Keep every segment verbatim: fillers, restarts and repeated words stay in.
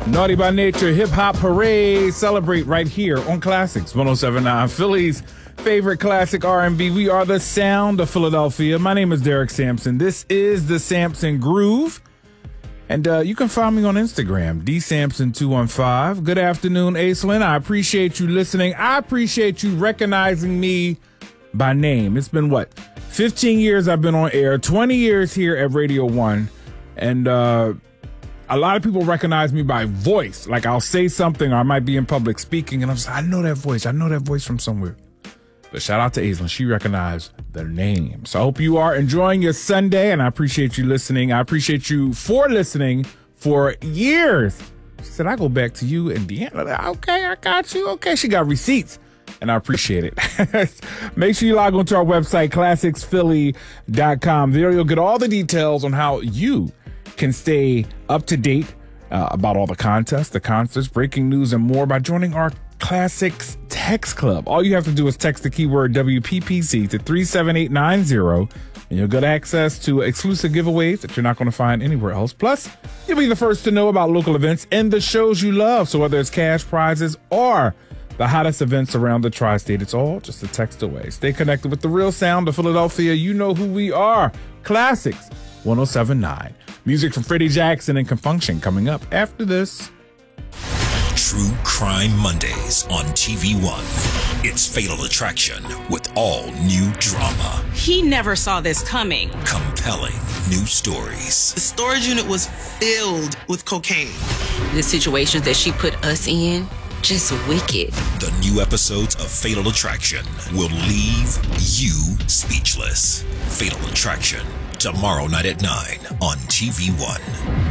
Naughty by Nature Hip Hop Parade. Celebrate right here on Classics one oh seven point nine, Philly's favorite classic R and B. We are the sound of Philadelphia. My name is Derek Sampson. This is the Sampson Groove. And uh, you can find me on Instagram, D Sampson two one five. Good afternoon, Aislinn. I appreciate you listening. I appreciate you recognizing me by name. It's been, what, fifteen years I've been on air, twenty years here at Radio one. And uh, a lot of people recognize me by voice. Like I'll say something or I might be in public speaking and I'm just, I know that voice. I know that voice from somewhere. But shout out to Aislinn. She recognized their name. So I hope you are enjoying your Sunday, and I appreciate you listening. I appreciate you for listening for years. She said, I go back to you and Deanna. Okay, I got you. Okay, she got receipts, and I appreciate it. Make sure you log on to our website, classics philly dot com. There you'll get all the details on how you can stay up to date uh, about all the contests, the concerts, breaking news, and more by joining our Classics Text Club. All you have to do is text the keyword W P P C to three seven eight nine zero, and you'll get access to exclusive giveaways that you're not going to find anywhere else. Plus, you'll be the first to know about local events and the shows you love. So whether it's cash prizes or the hottest events around the tri-state, it's all just a text away. Stay connected with the real sound of Philadelphia. You know who we are. Classics one oh seven point nine. Music from Freddie Jackson and Confunction coming up after this. True Crime Mondays on T V one. It's Fatal Attraction with all new drama. He never saw this coming. Compelling new stories. The storage unit was filled with cocaine. The situations that she put us in, just wicked. The new episodes of Fatal Attraction will leave you speechless. Fatal Attraction, tomorrow night at nine on T V one.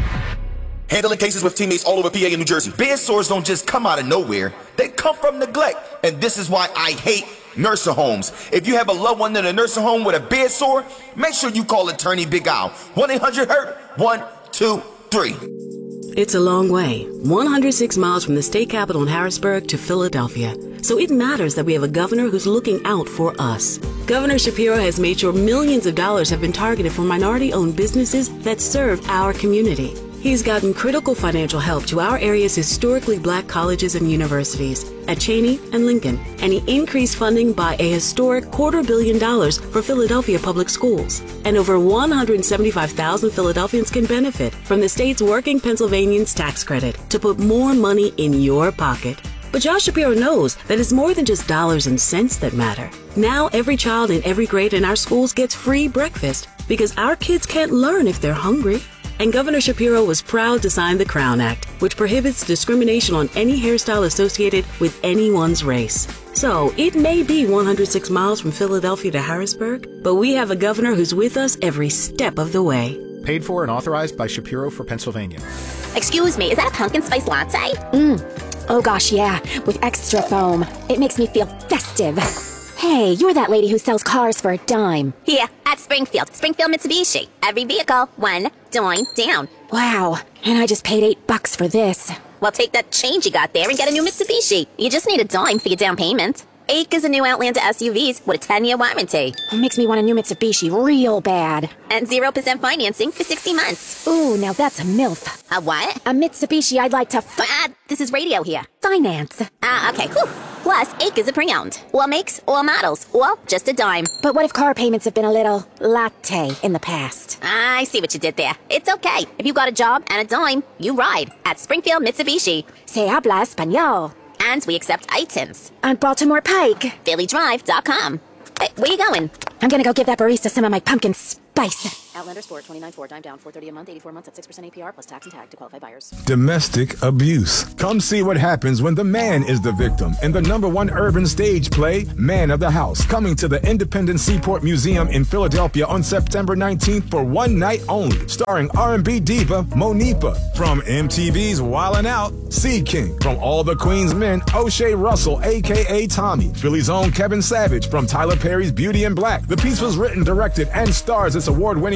Handling cases with teammates all over P A and New Jersey. Bed sores don't just come out of nowhere. They come from neglect. And this is why I hate nursing homes. If you have a loved one in a nursing home with a bed sore, make sure you call Attorney Big Al. one eight hundred hurt, one two three. It's a long way, one hundred six miles from the state capital in Harrisburg to Philadelphia. So it matters that we have a governor who's looking out for us. Governor Shapiro has made sure millions of dollars have been targeted for minority-owned businesses that serve our community. He's gotten critical financial help to our area's historically black colleges and universities at Cheney and Lincoln, and he increased funding by a historic quarter billion dollars for Philadelphia public schools. And over one hundred seventy-five thousand Philadelphians can benefit from the state's Working Pennsylvanians tax credit to put more money in your pocket. But Josh Shapiro knows that it's more than just dollars and cents that matter. Now every child in every grade in our schools gets free breakfast because our kids can't learn if they're hungry. And Governor Shapiro was proud to sign the Crown Act, which prohibits discrimination on any hairstyle associated with anyone's race. So it may be one hundred six miles from Philadelphia to Harrisburg, but we have a governor who's with us every step of the way. Paid for and authorized by Shapiro for Pennsylvania. Excuse me, is that a pumpkin spice latte? Mmm. Oh gosh, yeah, with extra foam. It makes me feel festive. Hey, you're that lady who sells cars for a dime. Yeah, at Springfield. Springfield Mitsubishi. Every vehicle, one dime down. Wow, and I just paid eight bucks for this. Well, take that change you got there and get a new Mitsubishi. You just need a dime for your down payment. Acres of new Outlander S U Vs with a ten-year warranty. It makes me want a new Mitsubishi real bad. And zero percent financing for sixty months. Ooh, now that's a MILF. A what? A Mitsubishi I'd like to f- Ah, this is radio here. Finance. Ah, okay, whew. Plus, acres of pre-owned. Or makes, or models. Or just a dime. But what if car payments have been a little latte in the past? I see what you did there. It's okay. If you got a job and a dime, you ride at Springfield Mitsubishi. Se habla español. And we accept items. On Baltimore Pike. Philly Drive dot com. Hey, where you going? I'm gonna go give that barista some of my pumpkin spice. Outlander Sport, twenty-nine four, dime down, four thirty a month, eighty-four months at six percent A P R plus tax and tag to qualified buyers. Domestic abuse. Come see what happens when the man is the victim in the number one urban stage play, Man of the House, coming to the Independent Seaport Museum in Philadelphia on September nineteenth for one night only, starring R and B diva Monifa. From M T V's Wildin' Out, Sea King. From All the Queen's Men, O'Shea Russell, a k a. Tommy. Philly's own Kevin Savage from Tyler Perry's Beauty in Black. The piece was written, directed, and stars its award-winning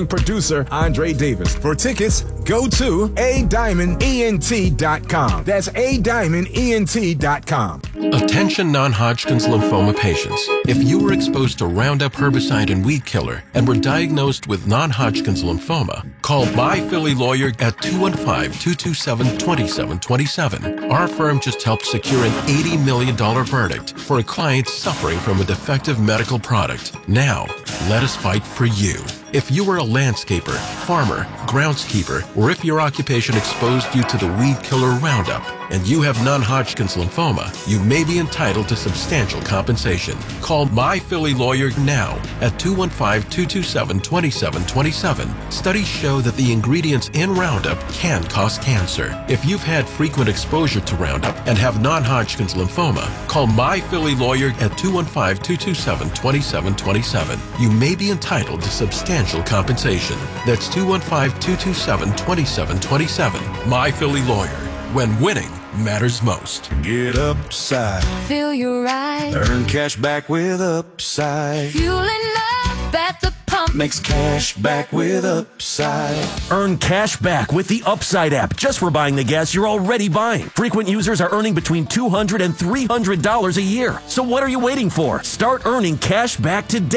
featuring producer Andre Davis. For tickets, go to a diamond ent dot com. That's a diamond ent dot com. Attention non-Hodgkin's lymphoma patients. If you were exposed to Roundup herbicide and weed killer and were diagnosed with non-Hodgkin's lymphoma, call My Philly Lawyer at two one five, two two seven, two seven two seven. Our firm just helped secure an eighty million dollars verdict for a client suffering from a defective medical product. Now, let us fight for you. If you were a landscaper, farmer, groundskeeper, or if your occupation exposed you to the weed killer Roundup, and you have non-Hodgkin's lymphoma, you may be entitled to substantial compensation. Call My Philly Lawyer now at two one five, two two seven, two seven two seven. Studies show that the ingredients in Roundup can cause cancer. If you've had frequent exposure to Roundup and have non-Hodgkin's lymphoma, call My Philly Lawyer at two one five, two two seven, two seven two seven. You may be entitled to substantial compensation. That's two one five, two two seven, two seven two seven. My Philly Lawyer. When winning matters most. Get Upside. Feel your ride. Earn cash back with Upside. Fueling up at the pump. Makes cash back with Upside. Earn cash back with the Upside app just for buying the gas you're already buying. Frequent users are earning between two hundred dollars and three hundred dollars a year. So what are you waiting for? Start earning cash back today.